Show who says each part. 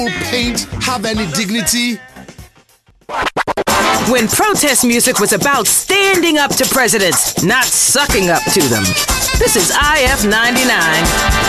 Speaker 1: paint have any dignity?
Speaker 2: When protest music was about standing up to presidents, not sucking up to them. This is IF 99.